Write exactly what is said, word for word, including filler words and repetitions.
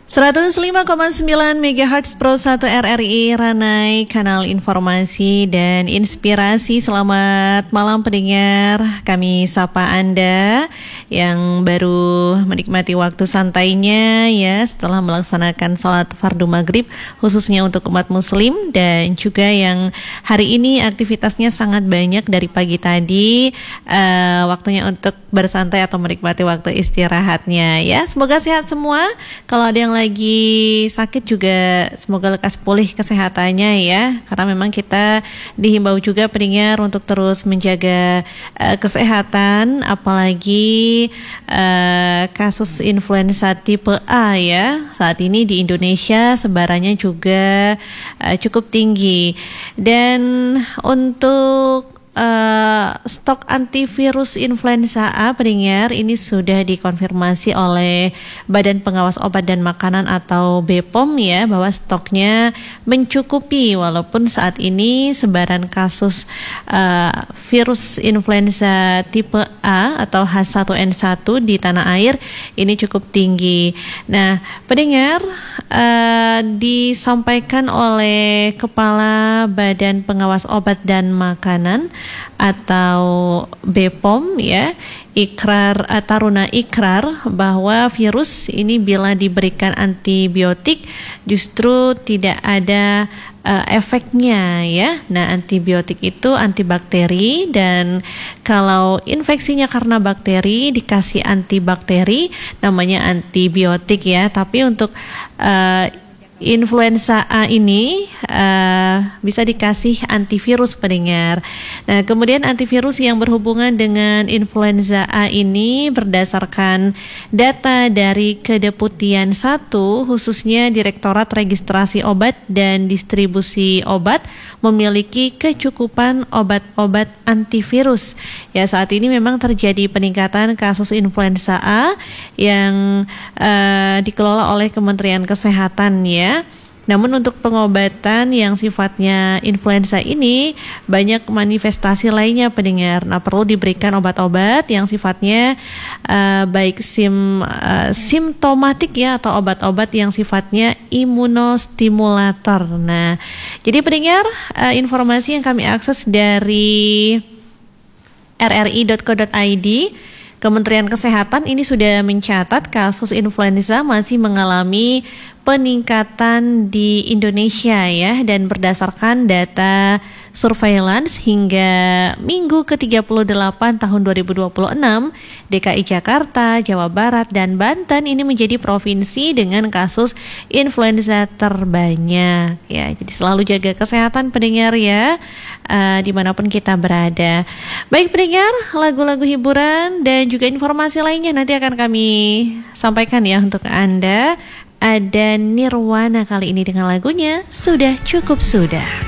seratus lima koma sembilan megahertz Pro satu R R I Ranai, kanal informasi dan inspirasi. Selamat malam pendengar, kami sapa Anda yang baru menikmati waktu santainya ya setelah melaksanakan sholat fardu maghrib, khususnya untuk umat muslim, dan juga yang hari ini aktivitasnya sangat banyak dari pagi tadi, uh, waktunya untuk bersantai atau menikmati waktu istirahatnya ya. Semoga sehat semua. Kalau ada yang lagi sakit juga semoga lekas pulih kesehatannya ya, karena memang kita dihimbau juga pendengar untuk terus menjaga uh, kesehatan, apalagi uh, kasus influenza tipe A ya saat ini di Indonesia sebarannya juga uh, cukup tinggi. Dan untuk Uh, stok antivirus influenza A pendengar ini sudah dikonfirmasi oleh Badan Pengawas Obat dan Makanan atau B P O M ya, bahwa stoknya mencukupi walaupun saat ini sebaran kasus uh, virus influenza tipe A atau H satu N satu di tanah air ini cukup tinggi. Nah pendengar, uh, disampaikan oleh Kepala Badan Pengawas Obat dan Makanan atau B P O M ya, Ikrar Taruna Ikrar, bahwa virus ini bila diberikan antibiotik justru tidak ada uh, efeknya ya. Nah, antibiotik itu antibakteri, dan kalau infeksinya karena bakteri dikasih antibakteri namanya antibiotik ya. Tapi untuk uh, influenza A ini uh, bisa dikasih antivirus pendengar. Nah, kemudian antivirus yang berhubungan dengan influenza A ini berdasarkan data dari Kedeputian satu, khususnya Direktorat Registrasi Obat dan Distribusi Obat, memiliki kecukupan obat-obat antivirus. Ya, saat ini memang terjadi peningkatan kasus influenza A yang uh, dikelola oleh Kementerian Kesehatan ya. Namun untuk pengobatan yang sifatnya influenza ini banyak manifestasi lainnya pendengar. Nah, perlu diberikan obat-obat yang sifatnya uh, baik sim uh, simptomatik ya, atau obat-obat yang sifatnya imunostimulator. Nah, jadi pendengar, uh, informasi yang kami akses dari r r i dot co dot i d, Kementerian Kesehatan ini sudah mencatat kasus influenza masih mengalami peningkatan di Indonesia ya, dan berdasarkan data surveillance hingga minggu ke tiga puluh delapan tahun dua ribu dua puluh enam, D K I Jakarta, Jawa Barat, dan Banten ini menjadi provinsi dengan kasus influenza terbanyak ya. Jadi selalu jaga kesehatan pendengar ya, uh, dimanapun kita berada. Baik pendengar, lagu-lagu hiburan dan juga informasi lainnya nanti akan kami sampaikan ya untuk Anda. Ada Nirwana kali ini dengan lagunya Sudah Cukup Sudah.